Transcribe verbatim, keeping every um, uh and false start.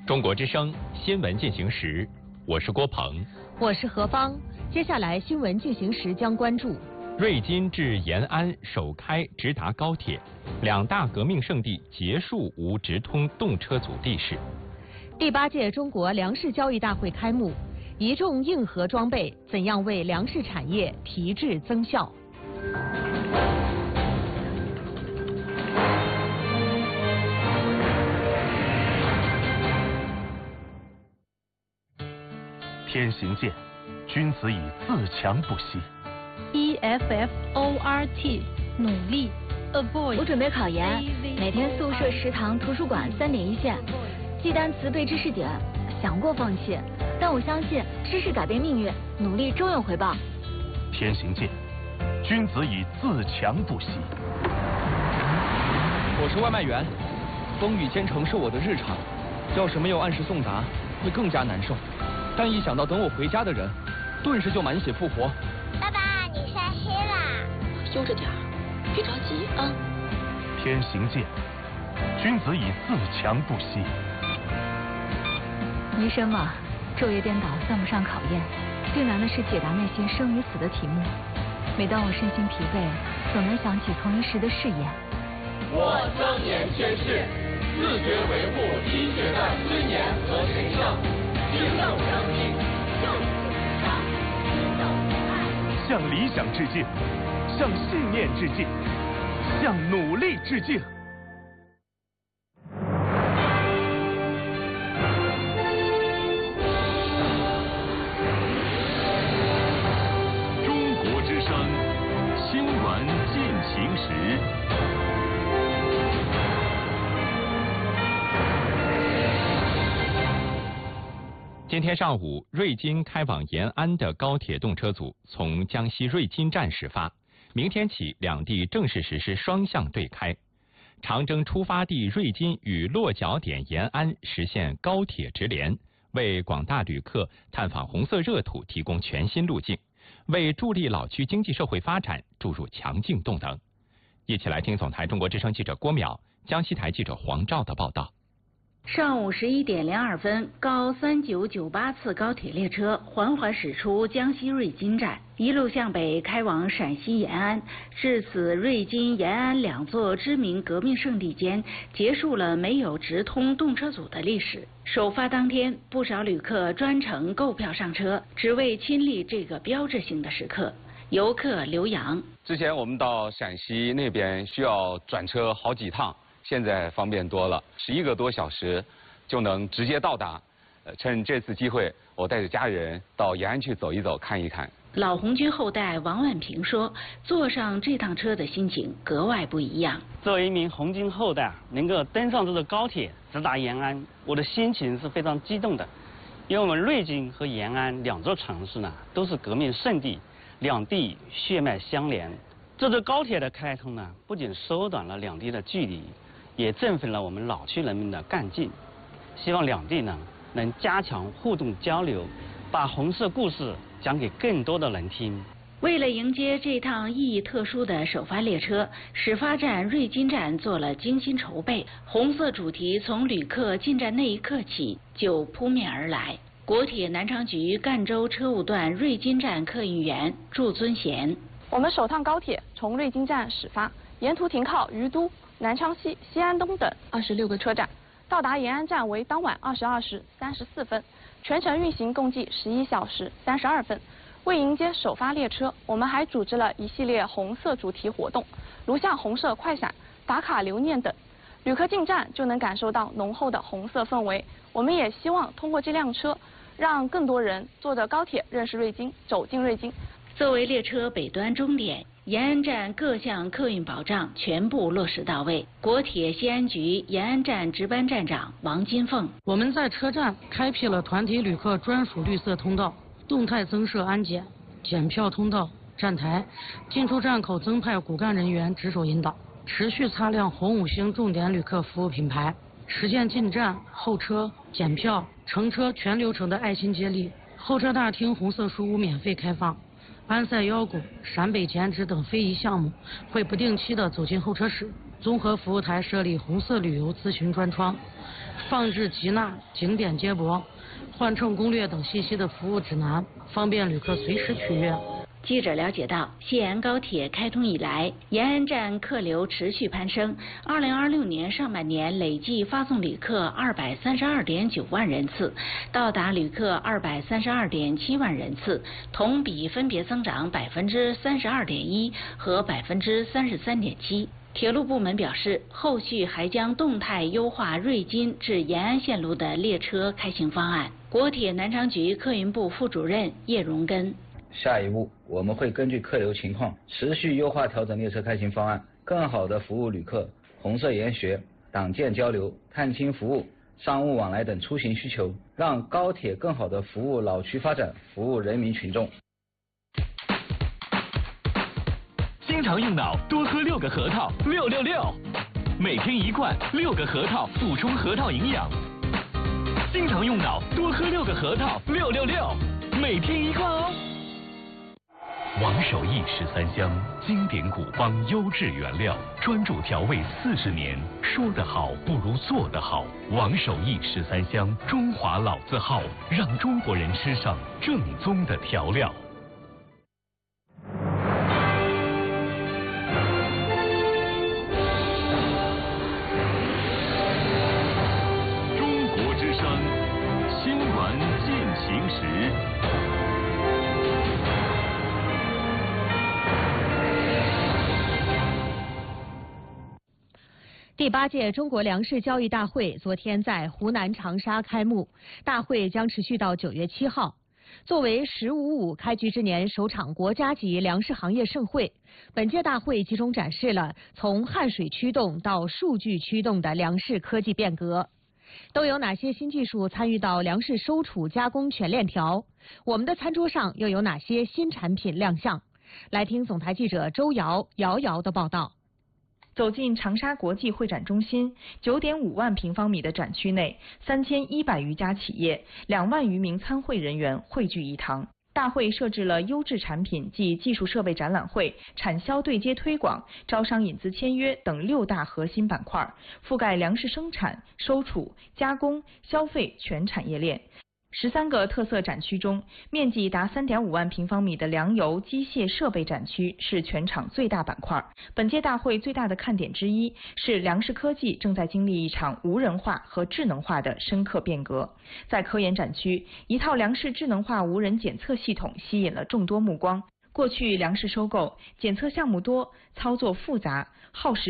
中国之声新闻进行时，我是郭鹏， 我是何芳。接下来新闻进行时将关注： 瑞金至延安首开直达高铁，两大革命圣地结束无直通动车组地势； 第八届中国粮食交易大会开幕，一众硬核装备怎样为粮食产业提质增效？ 天行健，君子以自强不息。 E F F O R T 努力 avoid。 我准备考研，每天宿舍、食堂、图书馆三点一线，记单词、背知识点，想过放弃，但我相信知识改变命运，努力终有回报。 天行健，君子以自强不息。 我是外卖员，风雨兼程是我的日常，要是没有按时送达，会更加难受。但一想到等我回家的人，顿时就满血复活。 爸爸，你晒黑啦！ 悠着点儿，别着急啊。 天行健，君子以自强不息。 医生嘛，昼夜颠倒算不上考验，最难的是解答那些生与死的题目。每当我身心疲惫，总能想起从医时的誓言。 我庄严宣誓，自觉维护医学的尊严和神圣。敬道良心，向向理想致敬，向信念致敬，向努力致敬。 中国之声新闻进行时。 今天上午，瑞金开往延安的高铁动车组从江西瑞金站始发，明天起两地正式实施双向对开。长征出发地瑞金与落脚点延安实现高铁直连，为广大旅客探访红色热土提供全新路径，为助力老区经济社会发展注入强劲动能。一起来听总台中国之声记者郭淼、江西台记者黄照的报道。 上午十一点零二分，高三九九八次高铁列车缓缓驶出江西瑞金站，一路向北开往陕西延安。至此，瑞金、延安两座知名革命圣地间结束了没有直通动车组的历史。首发当天，不少旅客专程购票上车，只为亲历这个标志性的时刻。游客刘洋： 之前我们到陕西那边需要转车好几趟。现在方便多了，十一个多小时就能直接到达。呃，趁这次机会，我带着家人到延安去走一走、看一看。 老红军后代王万平说：“坐上这趟车的心情格外不一样。 作为一名红军后代，能够登上这个高铁直达延安，我的心情是非常激动的。因为我们瑞金和延安两座城市呢，都是革命圣地，两地血脉相连。这座高铁的开通呢，不仅缩短了两地的距离，也振奋了我们老区人民的干劲，希望两地呢能加强互动交流，把红色故事讲给更多的人听。 为了迎接这趟意义特殊的首发列车，始发站瑞金站做了精心筹备，红色主题从旅客进站那一刻起就扑面而来。国铁南昌局赣州车务段瑞金站客运员祝尊贤： 我们首趟高铁从瑞金站始发，沿途停靠于都、南昌西、西安东等二十六个车站，到达延安站为当晚二十二时三十四分，全程运行共计十一小时三十二分。为迎接首发列车，我们还组织了一系列红色主题活动，如像红色快闪、打卡留念等。旅客进站就能感受到浓厚的红色氛围。我们也希望通过这辆车，让更多人坐着高铁认识瑞金，走进瑞金。 作为列车北端终点，延安站各项客运保障全部落实到位。国铁西安局延安站值班站长王金凤： 我们在车站开辟了团体旅客专属绿色通道，动态增设安检、检票通道、站台，进出站口增派骨干人员值守引导，持续擦亮红五星重点旅客服务品牌，实现进站、候车、检票、乘车全流程的爱心接力。候车大厅红色书屋免费开放。安塞腰鼓、陕北剪纸等非遗项目会不定期的走进候车室， 综合服务台设立红色旅游咨询专窗，放置吉纳景点接驳、换乘攻略等信息的服务指南，方便旅客随时取阅。 记者了解到，西安高铁开通以来，延安站客流持续攀升。二零二六年上半年累计发送旅客二百三十二点九万人次，到达旅客二百三十二点七万人次，同比分别增长百分之三十二点一和百分之三十三点七。铁路部门表示，后续还将动态优化瑞金至延安线路的列车开行方案。国铁南昌局客运部副主任叶荣根。 下一步，我们会根据客流情况，持续优化调整列车开行方案，更好地服务旅客红色研学、党建交流、探亲服务、商务往来等出行需求，让高铁更好地服务老区发展，服务人民群众。 经常用脑，多喝六个核桃，六六六，每天一罐，六个核桃补充核桃营养。经常用脑，多喝六个核桃，六六六，每天一罐哦。王守义十三香，经典古方优质原料，专注调味四十年，说得好不如做得好。王守义十三香，中华老字号，让中国人吃上正宗的调料。中国之声，新闻进行时。 第八届中国粮食交易大会昨天在湖南长沙开幕，大会将持续到九月七号。作为“十五五”开局之年首场国家级粮食行业盛会，本届大会集中展示了从汗水驱动到数据驱动的粮食科技变革。都有哪些新技术参与到粮食收储加工全链条？我们的餐桌上又有哪些新产品亮相？来听总台记者周瑶、瑶瑶的报道。 走进长沙国际会展中心，九点五万平方米的展区内，三千一百余家企业，两万余名参会人员汇聚一堂。大会设置了优质产品及技术设备展览会、产销对接推广、招商引资签约等六大核心板块，覆盖粮食生产、收储、加工、消费全产业链。十三个特色展区中，面积达三点五万平方米的粮油机械设备展区是全场最大板块。本届大会最大的看点之一是粮食科技正在经历一场无人化和智能化的深刻变革。在科研展区，一套粮食智能化无人检测系统吸引了众多目光。过去粮食收购检测项目多，操作复杂，耗时